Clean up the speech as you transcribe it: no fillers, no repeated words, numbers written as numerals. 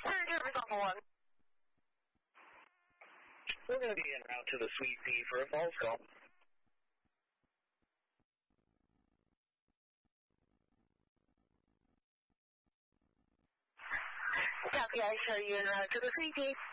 Service on 1. We're going to be en route to the Suite P for a false call. Copy, I show you en route to the Suite P.